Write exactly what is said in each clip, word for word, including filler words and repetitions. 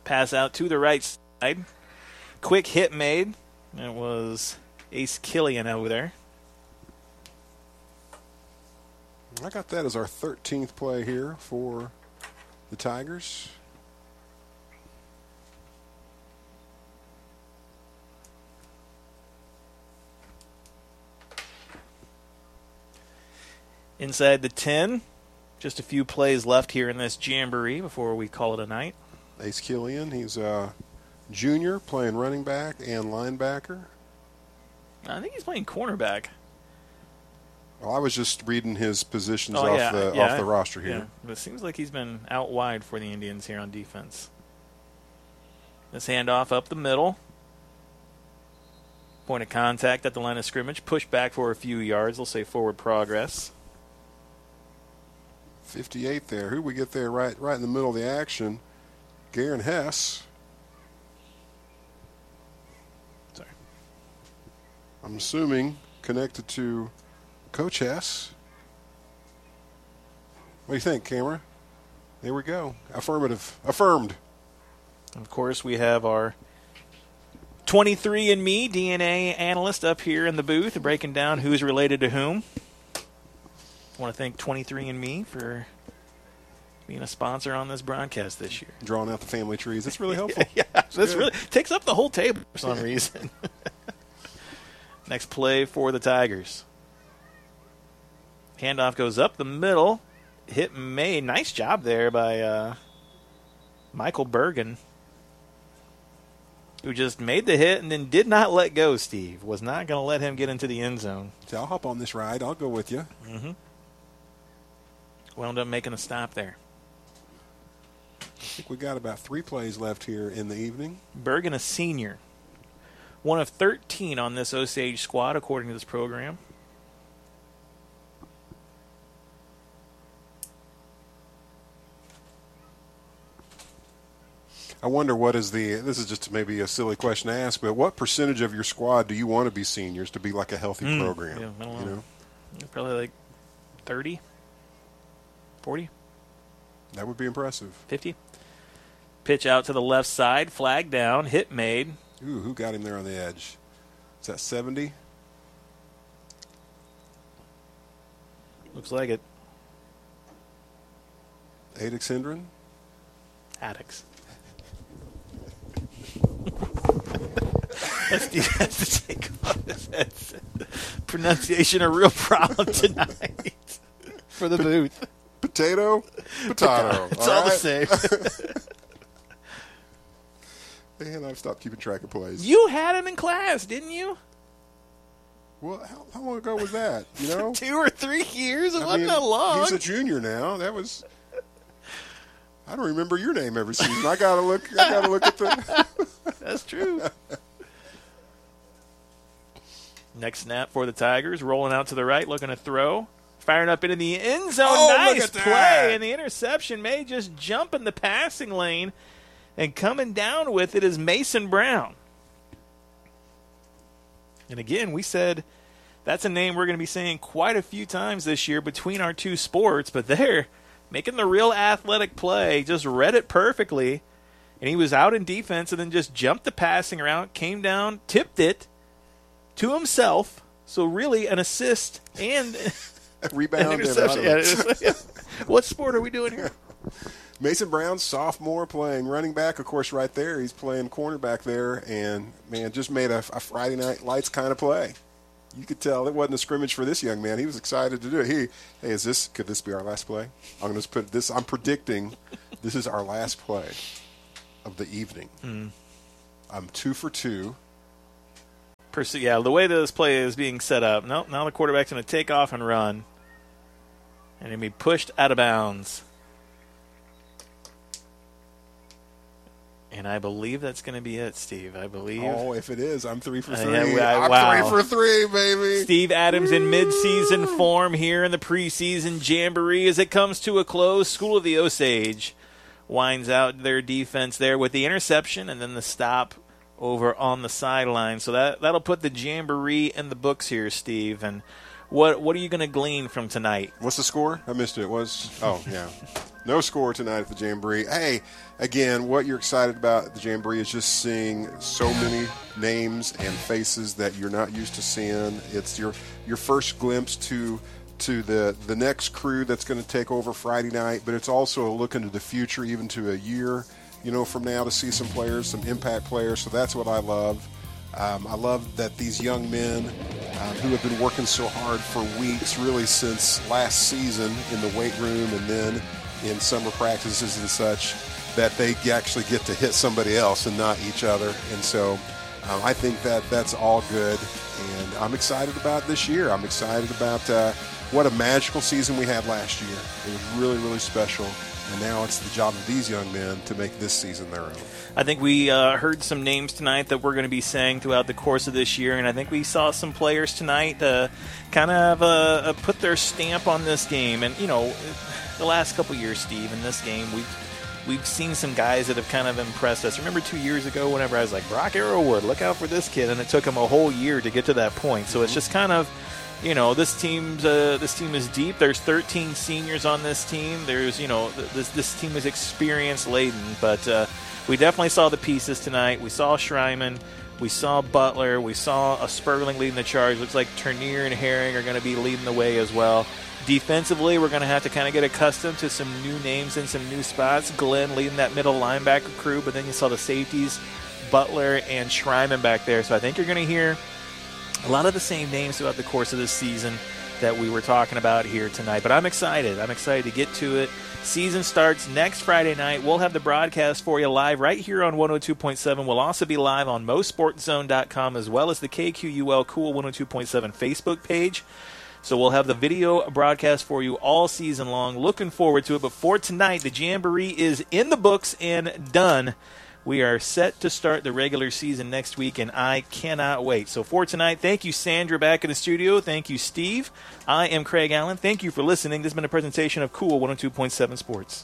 Pass out to the right side. Quick hit made. It was Ace Killian over there. I got that as our thirteenth play here for the Tigers. Inside the ten, just a few plays left here in this jamboree before we call it a night. Ace Killian, he's a junior playing running back and linebacker. I think he's playing cornerback. Well, I was just reading his positions oh, off, yeah, the, yeah, off the roster here. Yeah. But it seems like he's been out wide for the Indians here on defense. This handoff up the middle. Point of contact at the line of scrimmage. Push back for a few yards. They'll say forward progress. fifty-eight there. Who do we get there right, right in the middle of the action? Garen Hess. Sorry. I'm assuming connected to Coach Hess. What do you think, camera? There we go. Affirmative. Affirmed. Of course, we have our twenty-three and me D N A analyst up here in the booth breaking down who's related to whom. I want to thank twenty-three and me for being a sponsor on this broadcast this year. Drawing out the family trees. That's really helpful. yeah, that's good. Really takes up the whole table for some reason. Next play for the Tigers. Handoff goes up the middle. Hit made. Nice job there by uh, Michael Bergen, who just made the hit and then did not let go, Steve. Was not going to let him get into the end zone. So I'll hop on this ride. I'll go with you. Mm-hmm. Wound up making a stop there. I think we got about three plays left here in the evening. Bergen, a senior. One of thirteen on this Osage squad, according to this program. I wonder what is the, this is just maybe a silly question to ask, but what percentage of your squad do you want to be seniors to be like a healthy mm, program? Yeah, I don't know. You know? Probably like thirty, forty. That would be impressive. fifty. Pitch out to the left side, flag down, hit made. Ooh, who got him there on the edge? Is that seventy? Looks like it. Adix Hendren? Addicts. Steve has to take off his headset. Pronunciation a real problem tonight for the booth. Potato, potato. It's all, all right? the same. Man, I've stopped keeping track of plays. You had him in class, didn't you? Well, how, how long ago was that? You know, two or three years. It I wasn't mean, that long. He's a junior now. That was. I don't remember your name every season. I gotta look. I gotta look at the. That's true. Next snap for the Tigers, rolling out to the right, looking to throw, firing up into the end zone. Oh, nice play, and the interception may just jump in the passing lane, and coming down with it is Mason Brown. And again, we said that's a name we're going to be saying quite a few times this year between our two sports, but they're making the real athletic play, just read it perfectly, and he was out in defense and then just jumped the passing route, came down, tipped it to himself, so really an assist and rebound an and interception. an Yeah, yeah. What sport are we doing here? Mason Brown, sophomore, playing running back. Of course, right there, he's playing cornerback there, and, man, just made a, a Friday Night Lights kind of play. You could tell it wasn't a scrimmage for this young man. He was excited to do it. He, hey, is this, could this be our last play? I'm going to put this, I'm predicting this is our last play of the evening. Mm. I'm two for two. Perce- yeah, the way that this play is being set up, no, now the quarterback's going to take off and run, and he'll be pushed out of bounds. And I believe that's going to be it, Steve. I believe. Oh, if it is, I'm three for Uh, three. yeah, I- I'm wow. three for three, baby. Steve Adams in midseason form here in the preseason jamboree as it comes to a close. School of the Osage winds out their defense there with the interception and then the stop over on the sideline. So that, that'll put the jamboree in the books here, Steve. And what what are you going to glean from tonight? What's the score? I missed it. It was, oh, yeah. No score tonight at the Jamboree. Hey, again, what you're excited about at the Jamboree is just seeing so many names and faces that you're not used to seeing. It's your your first glimpse to to the, the next crew that's going to take over Friday night, but it's also a look into the future, even to a year, you know, from now to see some players, some impact players. So that's what I love. Um, I love that these young men uh, who have been working so hard for weeks, really since last season in the weight room and then in summer practices and such, that they actually get to hit somebody else and not each other. And so um, I think that that's all good. And I'm excited about this year. I'm excited about uh, what a magical season we had last year. It was really, really special. And now it's the job of these young men to make this season their own. I think we uh, heard some names tonight that we're going to be saying throughout the course of this year, and I think we saw some players tonight uh, kind of uh, put their stamp on this game. And, you know, the last couple years, Steve, in this game, we've, we've seen some guys that have kind of impressed us. Remember two years ago whenever I was like, Brock Arrowwood, look out for this kid, and it took him a whole year to get to that point. So mm-hmm. It's just kind of, you know, this team's uh, this team is deep. There's thirteen seniors on this team. There's, you know, this this team is experience laden. But uh, we definitely saw the pieces tonight. We saw Schreiman. We saw Butler. We saw a Sperling leading the charge. Looks like Turnier and Herring are going to be leading the way as well. Defensively, we're going to have to kind of get accustomed to some new names in some new spots. Glenn leading that middle linebacker crew, but then you saw the safeties, Butler and Schreiman back there. So I think you're going to hear a lot of the same names throughout the course of this season that we were talking about here tonight. But I'm excited. I'm excited to get to it. Season starts next Friday night. We'll have the broadcast for you live right here on one oh two point seven. We'll also be live on mo sports zone dot com as well as the K Q U L Cool one oh two point seven Facebook page. So we'll have the video broadcast for you all season long. Looking forward to it. But for tonight, the Jamboree is in the books and done. We are set to start the regular season next week, and I cannot wait. So for tonight, thank you, Sandra, back in the studio. Thank you, Steve. I am Craig Allen. Thank you for listening. This has been a presentation of Cool one oh two point seven Sports.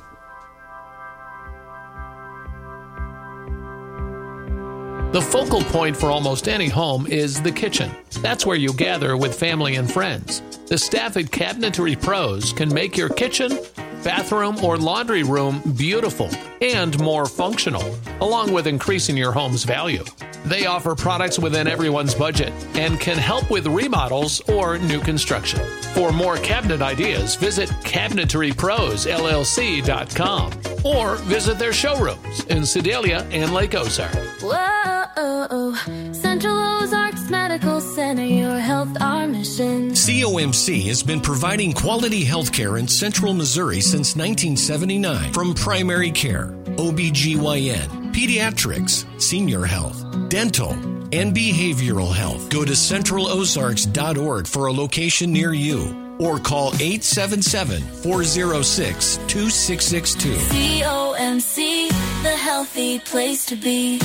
The focal point for almost any home is the kitchen. That's where you gather with family and friends. The staff at Cabinetry Pros can make your kitchen, bathroom, or laundry room beautiful and more functional, along with increasing your home's value. They offer products within everyone's budget and can help with remodels or new construction. For more cabinet ideas, visit cabinetry pros l l c dot com or visit their showrooms in Sedalia and Lake Ozark. Whoa, Central Ozarks Medical Center, your health, our mission. C O M C has been providing quality health care in Central Missouri since nineteen seventy-nine. From primary care, O B G Y N, pediatrics, senior health, dental, and behavioral health. Go to central ozarks dot org for a location near you or call eight seven seven, four oh six, two six six two. C O M C, the healthy place to be.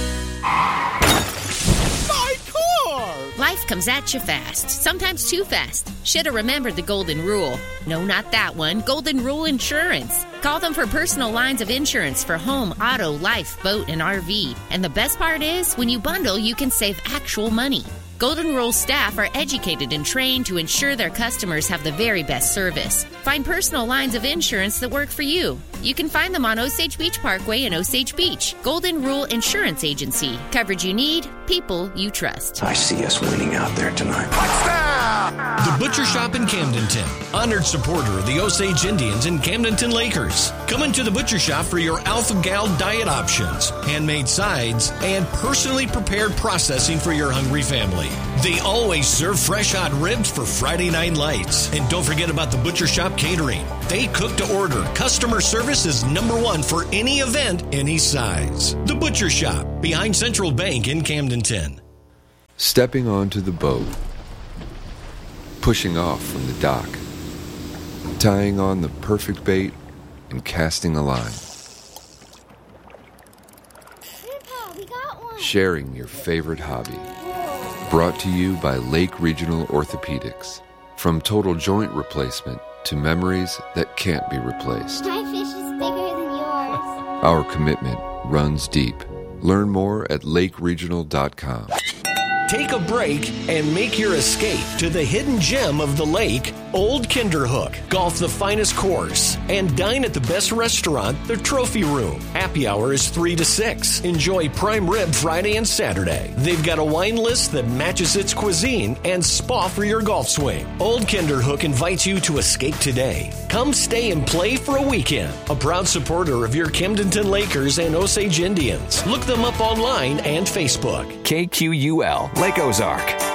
My car! Life comes at you fast, sometimes too fast. Should have remembered the golden rule. No, not that one. Golden Rule Insurance. Call them for personal lines of insurance for home, auto, life, boat, and R V. And the best part is, when you bundle, you can save actual money. Golden Rule staff are educated and trained to ensure their customers have the very best service. Find personal lines of insurance that work for you. You can find them on Osage Beach Parkway in Osage Beach. Golden Rule Insurance Agency. Coverage you need, people you trust. I see us winning out there tonight. The Butcher Shop in Camdenton, honored supporter of the Osage Indians and Camdenton Lakers. Come into the Butcher Shop for your Alpha Gal diet options, handmade sides, and personally prepared processing for your hungry family. They always serve fresh hot ribs for Friday night lights. And don't forget about the Butcher Shop catering. They cook to order. Customer service is number one for any event, any size. The Butcher Shop, behind Central Bank in Camdenton. Stepping onto the boat. Pushing off from the dock. Tying on the perfect bait and casting a line. Grandpa, we got one. Sharing your favorite hobby. Brought to you by Lake Regional Orthopedics. From total joint replacement to memories that can't be replaced. My fish is bigger than yours. Our commitment runs deep. Learn more at lake regional dot com. Take a break and make your escape to the hidden gem of the lake, Old Kinderhook, golf the finest course, and dine at the best restaurant, the Trophy Room. Happy hour is three to six. Enjoy prime rib Friday and Saturday. They've got a wine list that matches its cuisine and spa for your golf swing. Old Kinderhook invites you to escape today. Come stay and play for a weekend. A proud supporter of your Camdenton Lakers and Osage Indians. Look them up online and Facebook. K Q U L, Lake Ozark.